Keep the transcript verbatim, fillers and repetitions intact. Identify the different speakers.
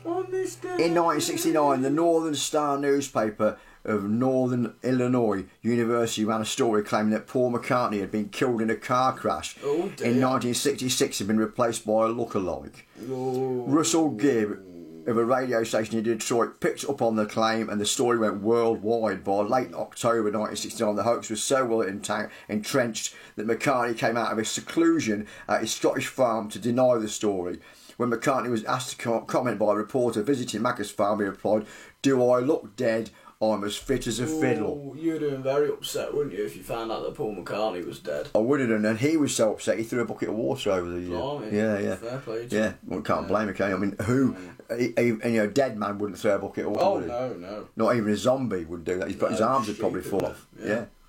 Speaker 1: I missed it.
Speaker 2: In nineteen sixty-nine, the Northern Star newspaper of Northern Illinois University ran a story claiming that Paul McCartney had been killed in a car crash.
Speaker 1: Oh, dear.
Speaker 2: In nineteen sixty-six, had been replaced by a lookalike.
Speaker 1: Oh.
Speaker 2: Russell Gibb of a radio station in Detroit picked up on the claim, and the story went worldwide. By late October nineteen sixty-nine, the hoax was so well entrenched that McCartney came out of his seclusion at his Scottish farm to deny the story. When McCartney was asked to comment by a reporter visiting Macca's farm, he replied, "Do I look dead? I'm as fit as a fiddle."
Speaker 1: Oh, you'd have been very upset, wouldn't you, if you found out that Paul McCartney was dead?
Speaker 2: I would have done, and he was so upset he threw a bucket of water over the. Uh,
Speaker 1: Blimey.
Speaker 2: yeah, yeah,
Speaker 1: Fair play to
Speaker 2: yeah.
Speaker 1: him.
Speaker 2: Well, can't
Speaker 1: Yeah.
Speaker 2: blame him, can you? I mean, who? A, a, a, you know, a dead man wouldn't throw a bucket of water.
Speaker 1: Oh,
Speaker 2: would he?
Speaker 1: no, no.
Speaker 2: Not even a zombie would do that. He's got his
Speaker 1: No,
Speaker 2: arms would probably
Speaker 1: sheep
Speaker 2: fall
Speaker 1: would
Speaker 2: off.
Speaker 1: have,
Speaker 2: Yeah.
Speaker 1: yeah.